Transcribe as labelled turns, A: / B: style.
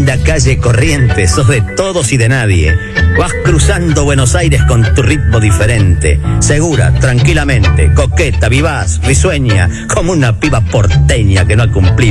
A: linda calle Corrientes, sos de todos y de nadie. Vas cruzando Buenos Aires con tu ritmo diferente. Segura, tranquilamente, coqueta, vivaz, risueña, como una piba porteña que no ha cumplido